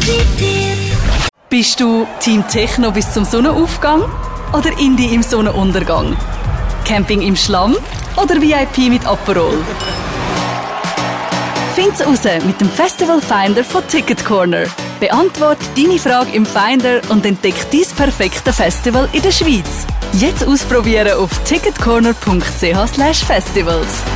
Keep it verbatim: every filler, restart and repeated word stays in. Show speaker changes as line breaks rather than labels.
Bist du Team Techno bis zum Sonnenaufgang oder Indie im Sonnenuntergang? Camping im Schlamm oder V I P mit Aperol? Find's raus mit dem Festival Finder von Ticket Corner. Beantwort deine Frage im Finder und entdeck dein perfekte Festival in der Schweiz. Jetzt ausprobieren auf ticketcorner punkt c h slash festivals.